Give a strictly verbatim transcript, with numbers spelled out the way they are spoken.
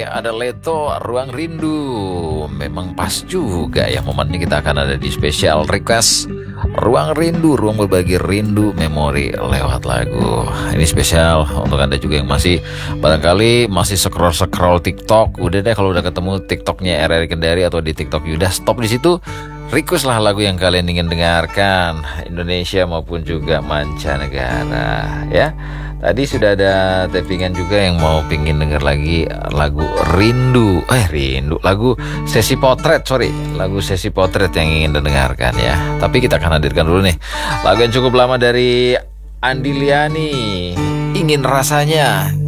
ada Leto, Ruang Rindu. Memang pas juga ya momennya kita akan ada di special request Ruang Rindu, ruang berbagi rindu memori lewat lagu. Ini spesial untuk Anda juga yang masih barangkali masih scroll-scroll TikTok. Udah deh, kalau udah ketemu TikToknya R R Kendari atau di TikTok Yuda, stop di situ. Request lah lagu yang kalian ingin dengarkan, Indonesia maupun juga mancanegara ya. Tadi sudah ada tappingan juga yang mau pingin denger lagi lagu Rindu. Eh Rindu, lagu sesi potret, sorry Lagu sesi potret yang ingin didengarkan ya. Tapi kita akan hadirkan dulu nih lagu yang cukup lama dari Andi Liani, Ingin Rasanya.